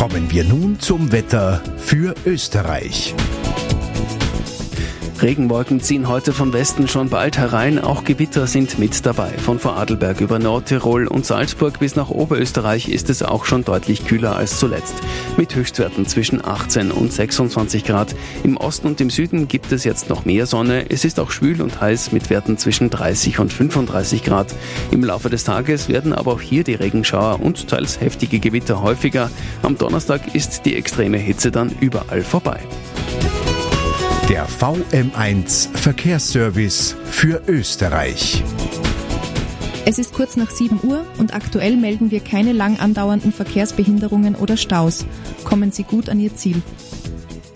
Kommen wir nun zum Wetter für Österreich. Regenwolken ziehen heute von Westen schon bald herein, auch Gewitter sind mit dabei. Von Vorarlberg über Nordtirol und Salzburg bis nach Oberösterreich ist es auch schon deutlich kühler als zuletzt. Mit Höchstwerten zwischen 18 und 26 Grad. Im Osten und im Süden gibt es jetzt noch mehr Sonne. Es ist auch schwül und heiß mit Werten zwischen 30 und 35 Grad. Im Laufe des Tages werden aber auch hier die Regenschauer und teils heftige Gewitter häufiger. Am Donnerstag ist die extreme Hitze dann überall vorbei. Der VM1 Verkehrsservice für Österreich. Es ist kurz nach 7 Uhr und aktuell melden wir keine lang andauernden Verkehrsbehinderungen oder Staus. Kommen Sie gut an Ihr Ziel.